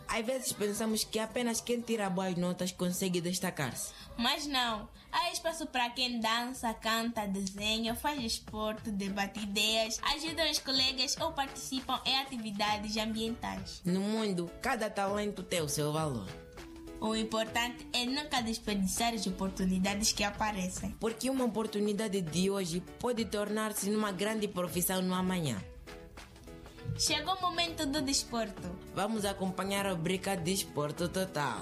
Às vezes pensamos que apenas quem tira boas notas consegue destacar-se. Mas não, há espaço para quem dança, canta, desenha, faz esporte, debate ideias, ajuda os colegas ou participam em atividades ambientais. No mundo, cada talento tem o seu valor. O importante é nunca desperdiçar as oportunidades que aparecem. Porque uma oportunidade de hoje pode tornar-se numa grande profissão no amanhã. Chegou o momento do desporto. Vamos acompanhar a rubrica Desporto Total.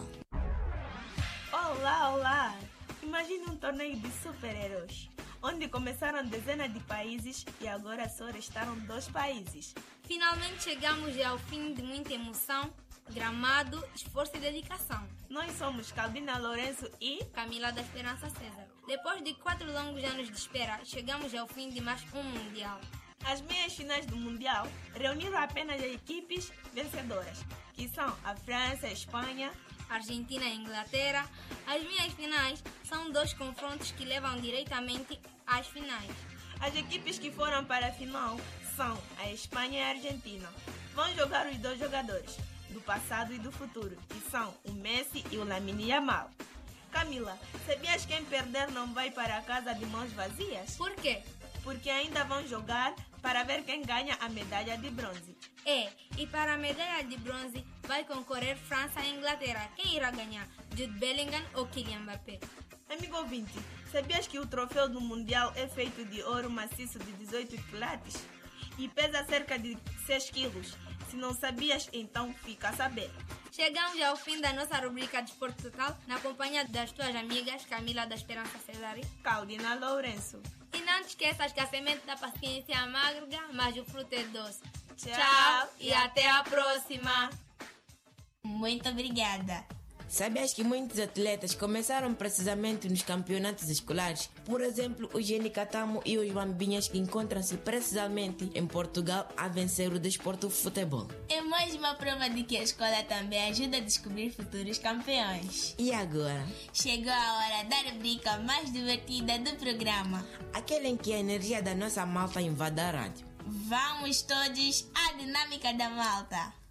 Olá, olá! Imagine um torneio de super-heróis, onde começaram dezenas de países e agora só restaram 2 países. Finalmente chegamos ao fim de muita emoção, gramado, esforço e dedicação. Nós somos Calvina Lourenço e Camila da Esperança César. Depois de 4 longos anos de espera, chegamos ao fim de mais um Mundial. As meias finais do Mundial reuniram apenas as equipes vencedoras, que são a França, a Espanha, Argentina e Inglaterra. As meias finais são 2 confrontos que levam diretamente às finais. As equipes que foram para a final são a Espanha e a Argentina. Vão jogar os 2 jogadores, do passado e do futuro, que são o Messi e o Lamine Yamal. Camila, sabias que quem perder não vai para casa de mãos vazias? Por quê? Porque ainda vão jogar para ver quem ganha a medalha de bronze. E para a medalha de bronze vai concorrer França e Inglaterra. Quem irá ganhar? Jude Bellingham ou Kylian Mbappé? Amigo ouvinte, sabias que o troféu do Mundial é feito de ouro maciço de 18 quilates? E pesa cerca de 6 quilos. Se não sabias, então fica a saber. Chegamos ao fim da nossa rubrica de Desporto Total, na companhia das tuas amigas Camila da Esperança César e Claudina Lourenço. E não te esqueças que a semente da paciência é amarga, mas o fruto é doce. Tchau e até a próxima! Muito obrigada. Sabias que muitos atletas começaram precisamente nos campeonatos escolares? Por exemplo, o Geni Catamo e os Bambinhas, que encontram-se precisamente em Portugal a vencer o desporto futebol. É mais uma prova de que a escola também ajuda a descobrir futuros campeões. E agora? Chegou a hora da rubrica mais divertida do programa. Aquele em que a energia da nossa malta invade a rádio. Vamos todos à dinâmica da malta.